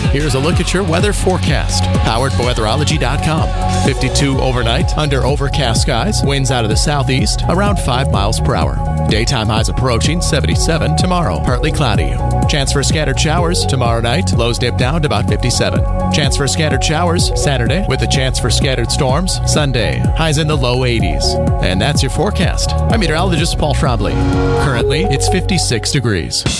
Here's a look at your weather forecast. Powered by weatherology.com. 52 overnight, under overcast skies, winds out of the southeast, around 5 miles per hour. Daytime highs approaching 77 tomorrow, partly cloudy. Chance for scattered showers tomorrow night, lows dip down to about 57. Chance for scattered showers Saturday, with a chance for scattered storms Sunday, highs in the low 80s. And that's your forecast. I'm meteorologist Paul Trombley. Currently, it's 56 degrees.